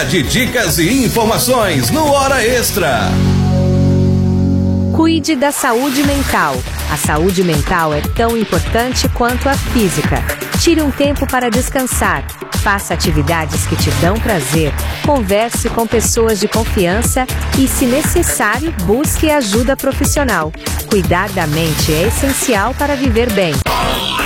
Cheia de dicas e informações no Hora Extra. Cuide da saúde mental. A saúde mental é tão importante quanto a física. Tire um tempo para descansar. Faça atividades que te dão prazer. Converse com pessoas de confiança e, se necessário, busque ajuda profissional. Cuidar da mente é essencial para viver bem.